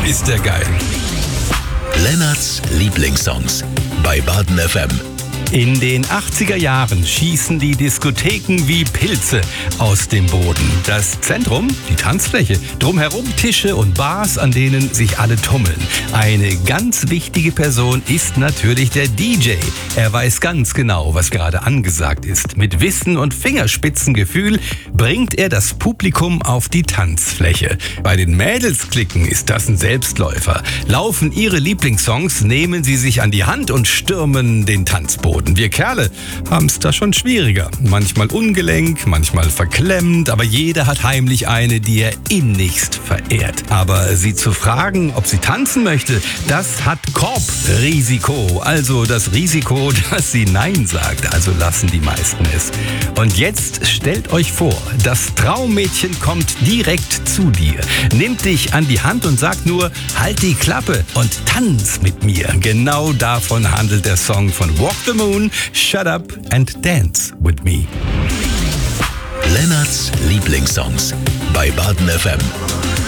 ist der geil. Lennarts Lieblingssongs bei Baden FM. In den 80er Jahren schießen die Diskotheken wie Pilze aus dem Boden. Das Zentrum, die Tanzfläche, drumherum Tische und Bars, an denen sich alle tummeln. Eine ganz wichtige Person ist natürlich der DJ. Er weiß ganz genau, was gerade angesagt ist. Mit Wissen und Fingerspitzengefühl bringt er das Publikum auf die Tanzfläche. Bei den Mädelsklicken ist das ein Selbstläufer. Laufen ihre Lieblingssongs, nehmen sie sich an die Hand und stürmen den Tanzboden. Wir Kerle haben es da schon schwieriger. Manchmal ungelenk, manchmal verklemmt, aber jeder hat heimlich eine, die er innigst verehrt. Aber sie zu fragen, ob sie tanzen möchte, das hat Korbrisiko. Also das Risiko, dass sie Nein sagt. Also lassen die meisten es. Und jetzt stellt euch vor, das Traummädchen kommt direkt zu dir, nimmt dich an die Hand und sagt nur, halt die Klappe und tanz mit mir. Genau davon handelt der Song von Walk the Moon, Shut Up and Dance with Me. Lennarts Lieblingssongs bei Baden FM.